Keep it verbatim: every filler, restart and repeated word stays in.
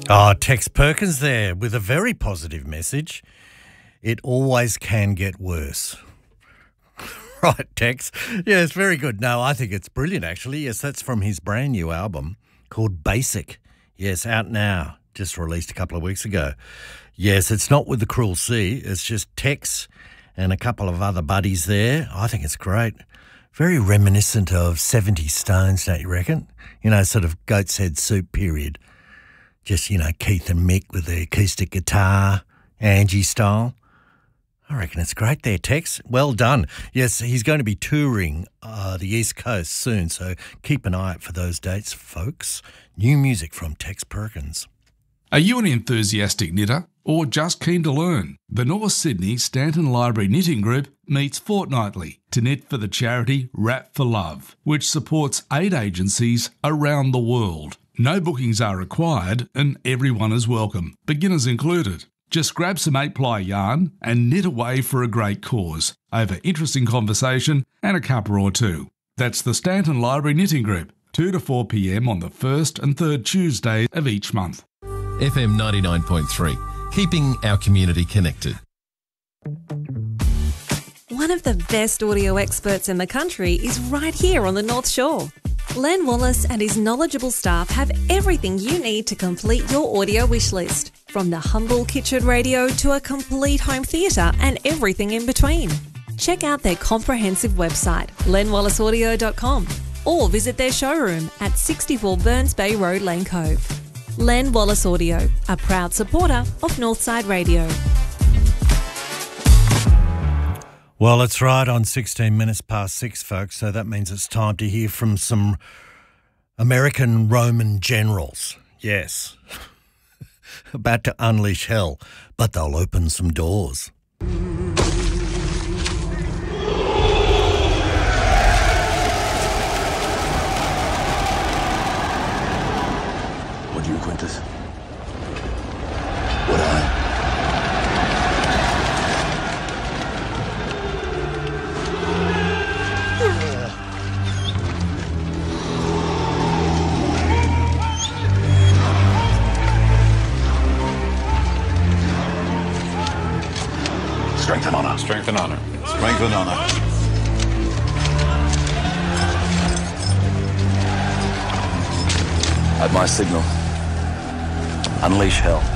Oh, Tex Perkins there with a very positive message. It always can get worse. Right, Tex. Yes, very good. No, I think it's brilliant, actually. Yes, that's from his brand new album called Basic. Yes, out now. Just released a couple of weeks ago. Yes, it's not with the Cruel Sea. It's just Tex and a couple of other buddies there. I think it's great. Very reminiscent of seventy Stones, don't you reckon? You know, sort of Goat's Head Soup period. Just, you know, Keith and Mick with the acoustic guitar, Angie style. I reckon it's great there, Tex. Well done. Yes, he's going to be touring uh, the East Coast soon, so keep an eye out for those dates, folks. New music from Tex Perkins. Are you an enthusiastic knitter or just keen to learn? The North Sydney Stanton Library Knitting Group meets fortnightly to knit for the charity Wrap for Love, which supports aid agencies around the world. No bookings are required and everyone is welcome, beginners included. Just grab some eight-ply yarn and knit away for a great cause over interesting conversation and a cuppa or two. That's the Stanton Library Knitting Group, two to four p m on the first and third Tuesday of each month. F M ninety-nine point three, keeping our community connected. One of the best audio experts in the country is right here on the North Shore. Len Wallace and his knowledgeable staff have everything you need to complete your audio wish list, from the humble kitchen radio to a complete home theatre and everything in between. Check out their comprehensive website, len wallace audio dot com, or visit their showroom at sixty-four Burns Bay Road, Lane Cove. Len Wallace Audio, a proud supporter of Northside Radio. Well, it's right on sixteen minutes past six, folks, so that means it's time to hear from some American Roman generals. Yes. About to unleash hell, but they'll open some doors. Would you, Quintus? Would I? Strength and honor. Strength and honor. Strength and honor. At my signal, unleash hell.